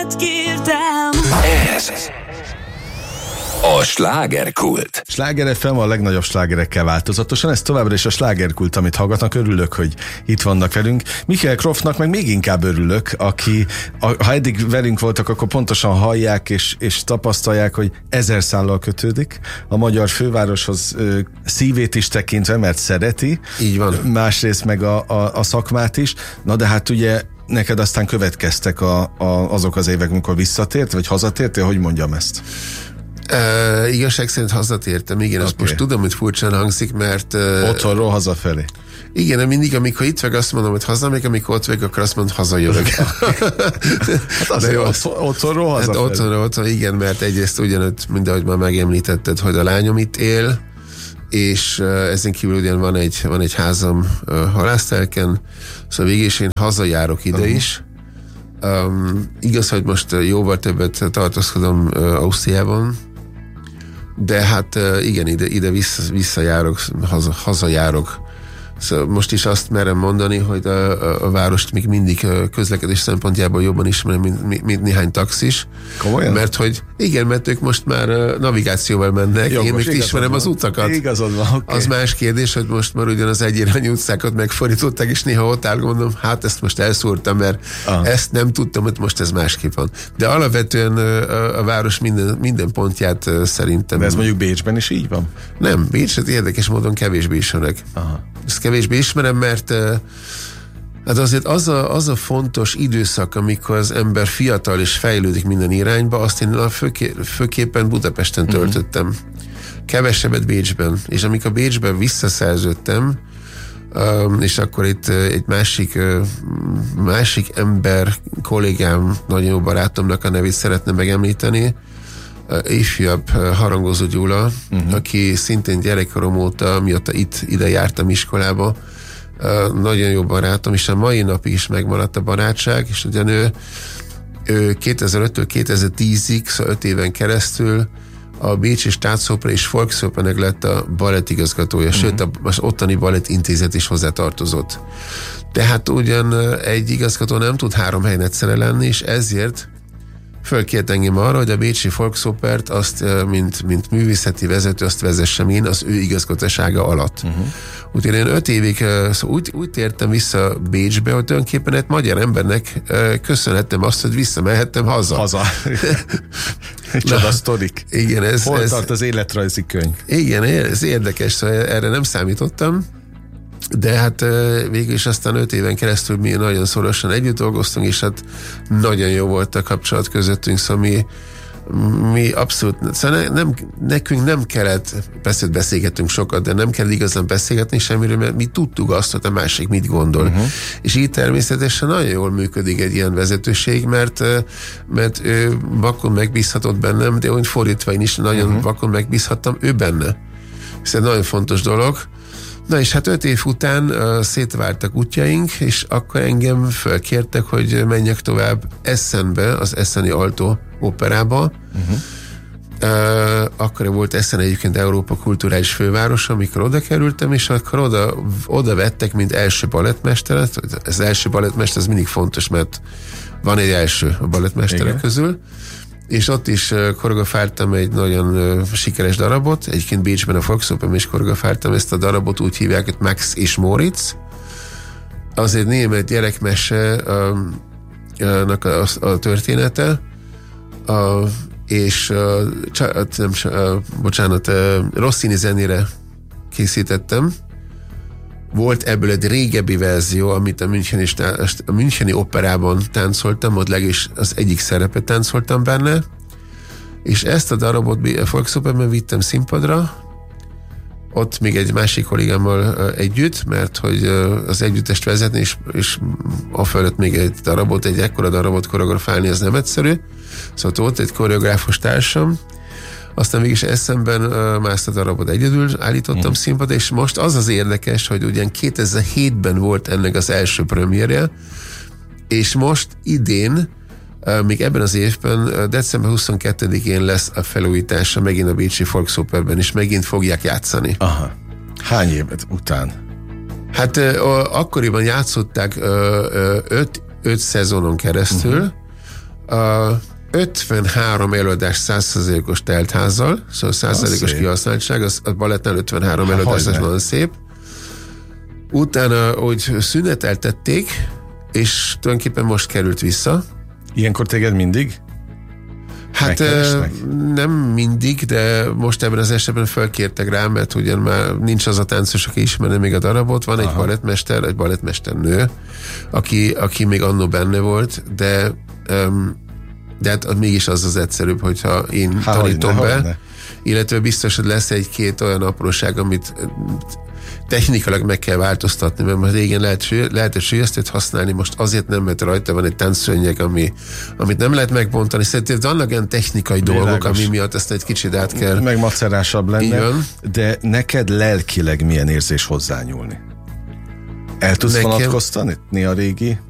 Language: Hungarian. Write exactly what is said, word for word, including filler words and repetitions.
Ez a slágerkult. Sláger ef em a legnagyobb slágerekkel változatosan, ez továbbra is a slágerkult, amit hallgatnak. Örülök, hogy itt vannak velünk. Michael Croftnak meg még inkább örülök, aki, a, ha eddig velünk voltak, akkor pontosan hallják és, és tapasztalják, hogy ezer szállal kötődik a magyar fővároshoz, ö, szívét is tekintve, mert szereti. Így van. Másrészt meg a, a, a szakmát is. Na de hát ugye neked aztán következtek a, a, azok az évek, amikor visszatért, vagy hazatértél, hogy mondjam ezt? Uh, igazság szerint hazatértem, igen, okay. Azt most tudom, hogy furcsán hangzik, mert... Uh, Otthonról hazafelé. Igen, de mindig, amikor itt vagy, azt mondom, hogy hazamegyek, amikor ott vagy, akkor azt mondom, hazajövök. Hát azért jó, otthonról hazafelé. Hát otthonról, otthon, igen, mert egyrészt ugyanúgy, mint ahogy már megemlítetted, hogy a lányom itt él, és uh, ezen kívül ugyan van egy, van egy házam uh, Halásztelken, szóval végig is én hazajárok ide uh-huh. is. Um, igaz, hogy most jóval többet tartózkodom uh, Ausztriában, de hát uh, igen, ide, ide vissza, visszajárok, haza, hazajárok. Szóval most is azt merem mondani, hogy a, a, a várost még mindig közlekedés szempontjából jobban ismerem, mint, mint néhány taxis. Komolyan? Mert hogy igen, mert ők most már navigációval mennek, Jogos, én még ismerem van. Az utakat. Igazad van, okay. Az más kérdés, hogy most már ugyan az egyirányú utcákat megfordították, és néha ott áll, mondom, hát ezt most elszúrtam, mert ah. ezt nem tudtam, hogy most ez másképp van. De alapvetően a, a város minden, minden pontját szerintem... De ez mondjuk Bécsben is így van? Nem, Bécset érdekes módon kevésbé ismerek. Aha. Ezt kevésbé ismerem, mert hát azért az a, az a fontos időszak, amikor az ember fiatal és fejlődik minden irányba, azt én főké, főképpen Budapesten uh-huh. töltöttem. Kevesebbet Bécsben. És amikor Bécsben visszaszerződtem, és akkor itt egy másik, másik ember, kollégám, nagyon jó barátomnak a nevét szeretném megemlíteni, ifjabb Harangozó Gyula, uh-huh. aki szintén gyerekkorom óta, mióta itt ide jártam iskolába, nagyon jó barátom, és a mai napig is megmaradt a barátság, és ugyan ő, ő kétezer-öttől kétezer-tízig, szóval öt éven keresztül a Bécsi Staatsopera és Volksopernek lett a balettigazgatója, uh-huh. sőt az ottani balettintézet is hozzá tartozott. Tehát ugyan egy igazgató nem tud három helyen egyszerre lenni, és ezért fölkért engem arra, hogy a Bécsi Volksopert azt, mint, mint művészeti vezető, azt vezessem én az ő igazgatósága alatt. Uh-huh. Úgyhogy én öt évig szóval úgy, úgy tértem vissza Bécsbe, hogy tulajdonképpen egy magyar embernek köszönhettem azt, hogy visszamehettem haza. Haza. Csoda sztorik. Igen, ez... Hol ez, tart az életrajzi könyv? Igen, ez érdekes, szóval erre nem számítottam. De hát végül is aztán öt éven keresztül mi nagyon szorosan együtt dolgoztunk, és hát nagyon jó volt a kapcsolat közöttünk, szóval mi, mi abszolút, szóval nem, nekünk nem kellett, persze beszélgettünk sokat, de nem kell igazán beszélgetni semmiről, mert mi tudtuk azt, hogy a másik mit gondol. Uh-huh. És így természetesen nagyon jól működik egy ilyen vezetőség, mert, mert ő vakon megbízhatott bennem, de úgy fordítva én is nagyon uh-huh. vakon megbízhattam ő benne. Ez egy nagyon fontos dolog. Na és hát öt év után uh, szétváltak útjaink, és akkor engem felkértek, hogy menjek tovább Essenbe, az Esseni Alto operába. Uh-huh. Uh, akkor volt Essen egyébként Európa kulturális fővárosa, amikor oda kerültem, és akkor oda, oda vettek, mint első balettmesteret. Az első balettmester az mindig fontos, mert van egy első a balettmesterek Igen. közül. És ott is uh, koreografáltam egy nagyon uh, sikeres darabot, egyébként Bécsben a Volksoperben is koreografáltam ezt a darabot, úgy hívják, hogy Max és Moritz. Az egy német gyerekmese uh, uh, nak a, a története, uh, és uh, csa, nem, uh, bocsánat, uh, Rossini zenére készítettem. Volt ebből egy régebbi verzió, amit a Müncheni, a Müncheni operában táncoltam, ott legalábbis az egyik szerepet táncoltam benne, és ezt a darabot a Volksoperben vittem színpadra, ott még egy másik kollégámmal együtt, mert hogy az együttest vezetni, és, és a fölött még egy darabot, egy ekkora darabot koreografálni, az nem egyszerű. Szóval ott egy koreográfus társam, aztán mégis eszemben uh, már ezt a darabot egyedül állítottam mm. színpadra, és most az az érdekes, hogy ugyan kétezer-hétben volt ennek az első premierje, és most idén, uh, még ebben az évben, uh, december huszonkettedikén lesz a felújítása megint a Bécsi Volksoperben, és megint fogják játszani. Aha. Hány évet után? Hát uh, akkoriban játszották uh, uh, öt, öt szezonon keresztül, uh-huh. A ötvenhárom előadás száz százalékos teltházzal, szóval száz százalékos kihasználtság, az a balettnál ötvenhárom Há, előadás, az nagyon szép. Utána, hogy szüneteltették, és tulajdonképpen most került vissza. Ilyenkor téged mindig? Hát nem mindig, de most ebben az esetben felkértek rá, mert ugyan már nincs az a táncos, aki ismerne még a darabot, van Aha. egy balettmester, egy balettmester nő, aki, aki még annó benne volt, de um, de hát mégis az az egyszerűbb, hogyha én Há, tanítom hogyne, be, hogyne. Illetve biztos, hogy lesz egy-két olyan apróság, amit technikailag meg kell változtatni, mert most régen lehet, lehet egy sülyeztőt használni, most azért nem, mert rajta van egy táncszőnyeg, ami, amit nem lehet megbontani. Szerintem vannak olyan technikai Világos. dolgok, ami miatt ezt egy kicsit át kell. Meg macerásabb lenne, Igen. de neked lelkileg milyen érzés hozzányúlni? El tudsz Nekem... vonatkoztani a régi